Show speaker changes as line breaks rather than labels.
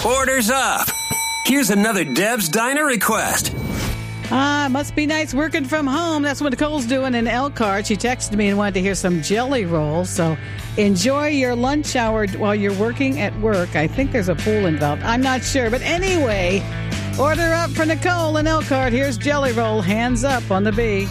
Orders up. Here's another Deb's Diner request.
Must be nice working from home. That's what Nicole's doing in Elkhart. She texted me and wanted to hear some jelly rolls. So enjoy your lunch hour while you're working at work. I think there's a pool involved. I'm not sure. But anyway, order up for Nicole in Elkhart. Here's jelly roll. Hands up on the B.